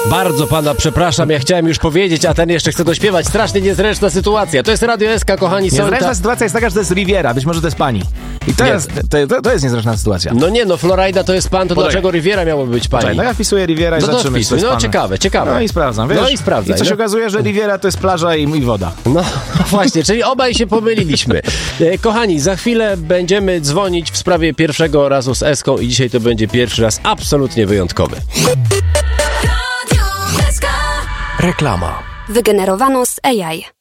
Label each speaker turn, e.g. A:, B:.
A: Bardzo pana przepraszam, ja chciałem już powiedzieć, a ten jeszcze chce dośpiewać. Strasznie niezręczna sytuacja. To jest Radio SK, kochani.
B: Niezręczna sytuacja jest taka, że to jest Riviera, być może to jest pani. I to jest niezręczna sytuacja.
A: No nie, no Florida to jest pan, to dlaczego Riviera miałoby być pani?
B: Czekaj, no ja wpisuję Riviera i zobaczymy, czy to jest pan.
A: Ciekawe.
B: No i sprawdzam, wiesz?
A: No i sprawdzaj.
B: I co się okazuje, że Riviera to jest plaża i woda.
A: No właśnie, czyli obaj się pomyliliśmy. Kochani, za chwilę będziemy dzwonić w sprawie pierwszego razu z Eską i dzisiaj to będzie pierwszy raz absolutnie wyjątkowy.
C: Reklama.
D: Wygenerowano z AI.